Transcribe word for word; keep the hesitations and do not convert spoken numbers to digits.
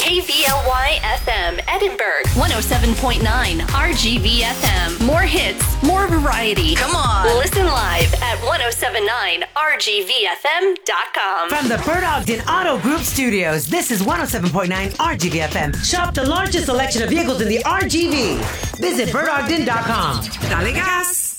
K V L Y F M Edinburgh, one oh seven point nine R G V F M. More hits, more variety. Come on. Listen live at ten seventy-nine R G V F M dot com. From the Bert Ogden Auto Group Studios, this is one oh seven point nine R G V F M. Shop the largest selection of vehicles in the R G V. Visit bert ogden dot com. Dale gas!